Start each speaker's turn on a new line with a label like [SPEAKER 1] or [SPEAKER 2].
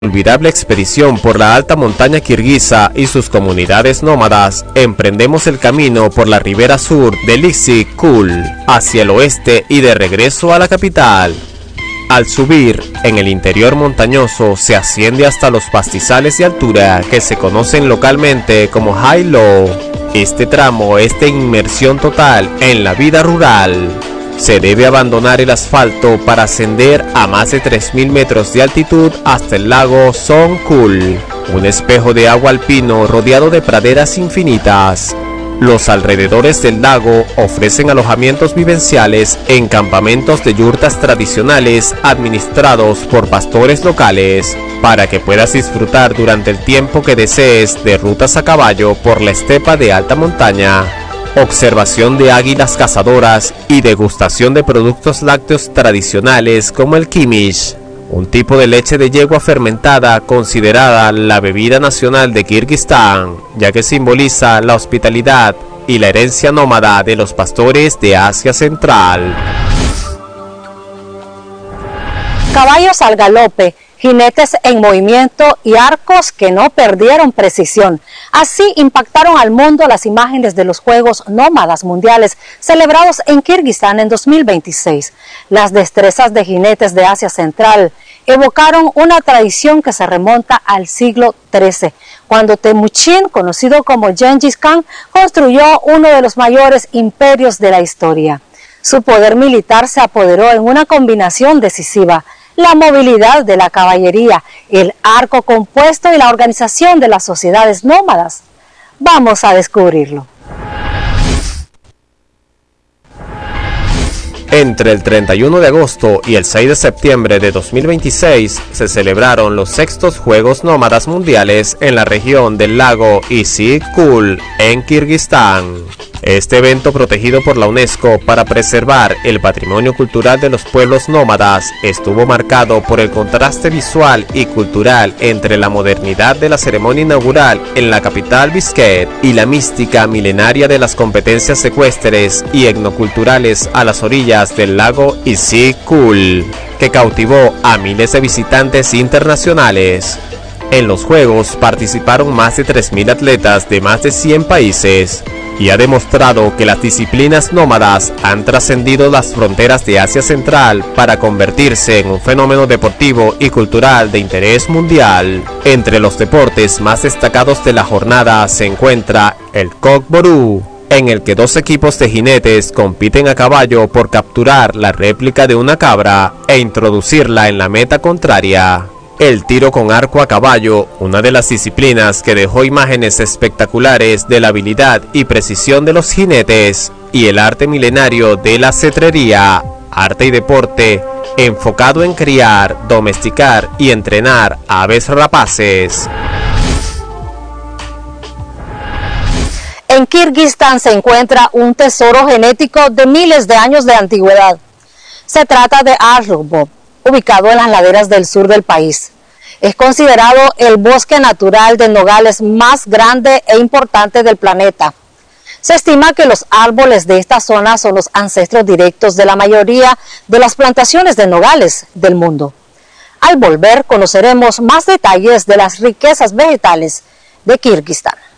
[SPEAKER 1] Inolvidable expedición por la alta montaña kirguisa y sus comunidades nómadas, emprendemos el camino por la ribera sur del Issyk-Kul, hacia el oeste y de regreso a la capital. Al subir, en el interior montañoso se asciende hasta los pastizales de altura que se conocen localmente como High-Low. Este tramo es de inmersión total en la vida rural. Se debe abandonar el asfalto para ascender a más de 3.000 metros de altitud hasta el lago Song-Kul, un espejo de agua alpino rodeado de praderas infinitas. Los alrededores del lago ofrecen alojamientos vivenciales en campamentos de yurtas tradicionales administrados por pastores locales, para que puedas disfrutar durante el tiempo que desees de rutas a caballo por la estepa de alta montaña, observación de águilas cazadoras y degustación de productos lácteos tradicionales como el kimish, un tipo de leche de yegua fermentada considerada la bebida nacional de Kirguistán, ya que simboliza la hospitalidad y la herencia nómada de los pastores de Asia Central.
[SPEAKER 2] Caballos al galope, jinetes en movimiento y arcos que no perdieron precisión. Así impactaron al mundo las imágenes de los Juegos Nómadas Mundiales celebrados en Kirguistán en 2026. Las destrezas de jinetes de Asia Central evocaron una tradición que se remonta al siglo XIII, cuando Temujin, conocido como Gengis Khan, construyó uno de los mayores imperios de la historia. Su poder militar se apoderó en una combinación decisiva: la movilidad de la caballería, el arco compuesto y la organización de las sociedades nómadas. Vamos a descubrirlo.
[SPEAKER 1] Entre el 31 de agosto y el 6 de septiembre de 2026 se celebraron los sextos Juegos Nómadas Mundiales en la región del lago Issyk-Kul, en Kirguistán. Este evento, protegido por la UNESCO para preservar el patrimonio cultural de los pueblos nómadas, estuvo marcado por el contraste visual y cultural entre la modernidad de la ceremonia inaugural en la capital Bishkek y la mística milenaria de las competencias ecuestres y etnoculturales a las orillas del lago Issyk-Kul, que cautivó a miles de visitantes internacionales. En los Juegos participaron más de 3.000 atletas de más de 100 países, y ha demostrado que las disciplinas nómadas han trascendido las fronteras de Asia Central para convertirse en un fenómeno deportivo y cultural de interés mundial. Entre los deportes más destacados de la jornada se encuentra el Kokboru, en el que dos equipos de jinetes compiten a caballo por capturar la réplica de una cabra e introducirla en la meta contraria. El tiro con arco a caballo, una de las disciplinas que dejó imágenes espectaculares de la habilidad y precisión de los jinetes, y el arte milenario de la cetrería, arte y deporte enfocado en criar, domesticar y entrenar aves rapaces.
[SPEAKER 2] En Kirguistán se encuentra un tesoro genético de miles de años de antigüedad. Se trata de Arlubov, ubicado en las laderas del sur del país. Es considerado el bosque natural de nogales más grande e importante del planeta. Se estima que los árboles de esta zona son los ancestros directos de la mayoría de las plantaciones de nogales del mundo. Al volver conoceremos más detalles de las riquezas vegetales de Kirguistán.